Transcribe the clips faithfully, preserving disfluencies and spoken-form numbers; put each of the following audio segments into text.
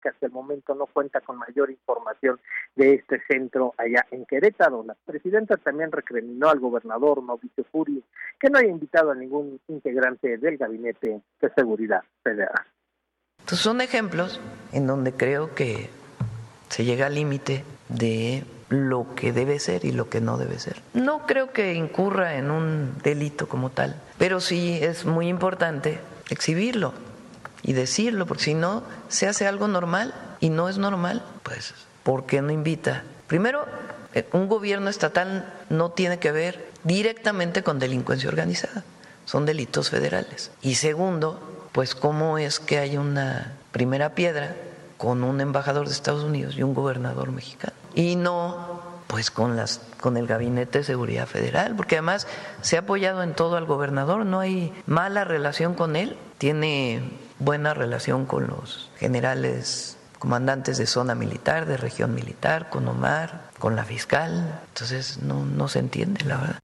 que hasta el momento no cuenta con mayor información de este centro allá en Querétaro. La presidenta también recriminó al gobernador Mauricio Curi que no haya invitado a ningún integrante del Gabinete de Seguridad Federal. Entonces son ejemplos en donde creo que se llega al límite de lo que debe ser y lo que no debe ser. No creo que incurra en un delito como tal, pero sí es muy importante exhibirlo y decirlo, porque si no se hace algo normal y no es normal, pues ¿por qué no invita? Primero, un gobierno estatal no tiene que ver directamente con delincuencia organizada, son delitos federales. Y segundo, pues cómo es que hay una primera piedra con un embajador de Estados Unidos y un gobernador mexicano, y no pues con las con el Gabinete de Seguridad Federal, porque además se ha apoyado en todo al gobernador, no hay mala relación con él, tiene buena relación con los generales comandantes de zona militar, de región militar, con Omar, con la fiscal, entonces no, no se entiende, la verdad.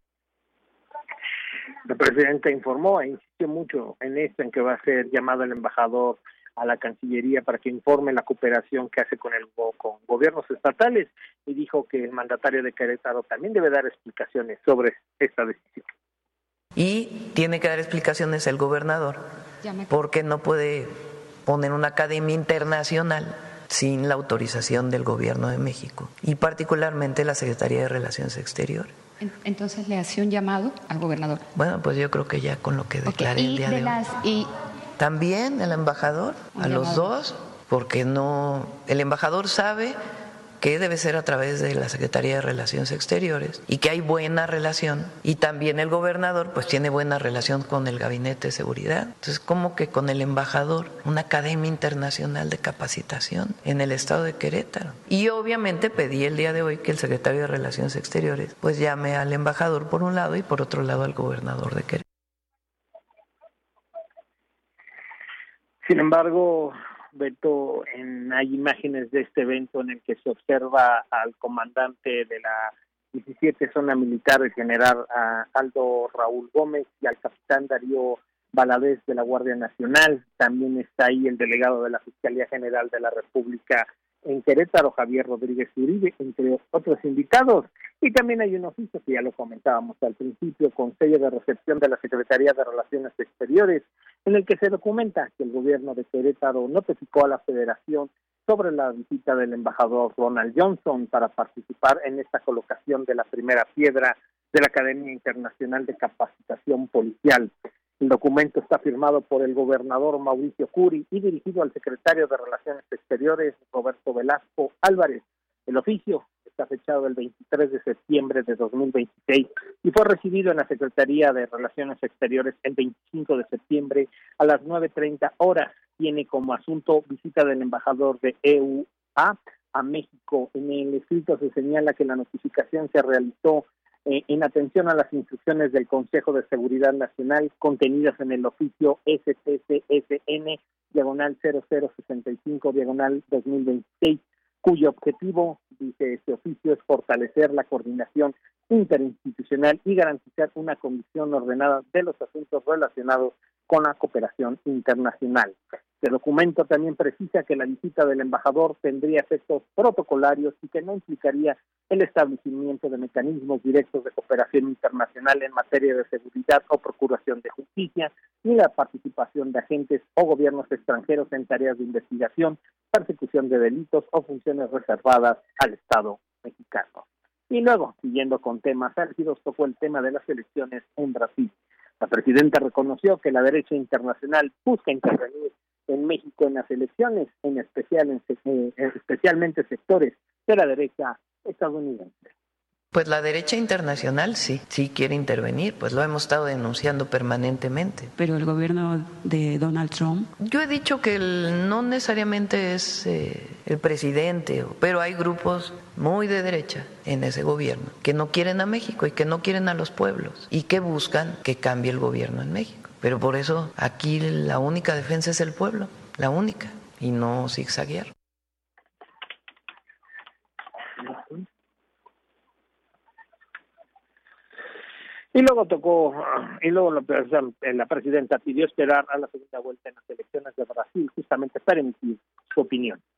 La presidenta informó e insistió mucho en esto, en que va a ser llamado el embajador a la Cancillería para que informe la cooperación que hace con el con gobiernos estatales, y dijo que el mandatario de Querétaro también debe dar explicaciones sobre esta decisión. Y tiene que dar explicaciones el gobernador, porque no puede poner una academia internacional sin la autorización del Gobierno de México y particularmente la Secretaría de Relaciones Exteriores. Entonces le hace un llamado al gobernador. Bueno, pues yo creo que ya con lo que declaré okay. el día de, de las, hoy. Y también el embajador, a llamado. Los dos, porque no, el embajador sabe que debe ser a través de la Secretaría de Relaciones Exteriores y que hay buena relación, y también el gobernador pues tiene buena relación con el Gabinete de Seguridad. Entonces, ¿cómo que con el embajador? Una academia internacional de capacitación en el estado de Querétaro. Y obviamente pedí el día de hoy que el secretario de Relaciones Exteriores pues llame al embajador por un lado y por otro lado al gobernador de Querétaro. Sin embargo, Beto, en, hay imágenes de este evento en el que se observa al comandante de la diecisiete Zona Militar, el general uh, Aldo Raúl Gómez, y al capitán Darío Valadez de la Guardia Nacional. También está ahí el delegado de la Fiscalía General de la República en Querétaro, Javier Rodríguez Uribe, entre otros invitados. Y también hay un oficio que ya lo comentábamos al principio, con sello de recepción de la Secretaría de Relaciones Exteriores, en el que se documenta que el gobierno de Querétaro notificó a la Federación sobre la visita del embajador Ronald Johnson para participar en esta colocación de la primera piedra de la Academia Internacional de Capacitación Policial. El documento está firmado por el gobernador Mauricio Curi y dirigido al secretario de Relaciones Exteriores, Roberto Velasco Álvarez. El oficio está fechado el veintitrés de septiembre de dos mil veintiséis y fue recibido en la Secretaría de Relaciones Exteriores el veinticinco de septiembre a las nueve treinta horas. Tiene como asunto visita del embajador de E U A a México. En el escrito se señala que la notificación se realizó eh, en atención a las instrucciones del Consejo de Seguridad Nacional contenidas en el oficio S T C S N diagonal cero cero sesenta y cinco diagonal dos mil veintiséis, cuyo objetivo, dice este oficio, es fortalecer la coordinación interinstitucional y garantizar una conducción ordenada de los asuntos relacionados con la cooperación internacional. Este documento también precisa que la visita del embajador tendría efectos protocolarios y que no implicaría el establecimiento de mecanismos directos de cooperación internacional en materia de seguridad o procuración de justicia, ni la participación de agentes o gobiernos extranjeros en tareas de investigación, persecución de delitos o funciones reservadas al Estado mexicano. Y luego, siguiendo con temas álgidos, tocó el tema de las elecciones en Brasil. La presidenta reconoció que la derecha internacional busca intervenir en México en las elecciones, en especial en, eh, especialmente sectores de la derecha estadounidense. Pues la derecha internacional sí, sí quiere intervenir, pues lo hemos estado denunciando permanentemente. Pero el gobierno de Donald Trump... Yo he dicho que el, no necesariamente es eh, el presidente, pero hay grupos muy de derecha en ese gobierno que no quieren a México y que no quieren a los pueblos y que buscan que cambie el gobierno en México. Pero por eso aquí la única defensa es el pueblo, la única, y no zigzaguear. Y luego tocó, y luego la, la presidenta pidió esperar a la segunda vuelta en las elecciones de Brasil, justamente para emitir su opinión.